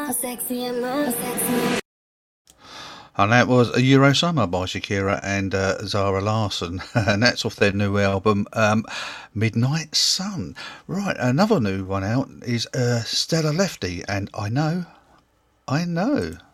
And that was a Euro Summer by Shakira and Zara Larsson, and that's off their new album, Midnight Sun. Right, another new one out is Stella Lefty, and I know.